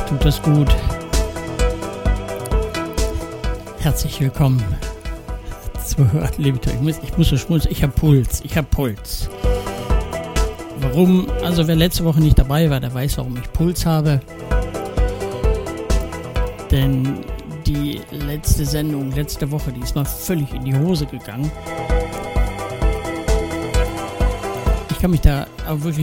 tut das gut. Herzlich willkommen zu Levito. Ich muss so schmunzeln. Ich habe Puls. Warum? Also wer letzte Woche nicht dabei war, der weiß, warum ich Puls habe. Denn die letzte Sendung, letzte Woche, die ist mal völlig in die Hose gegangen. Ich kann mich da auch wirklich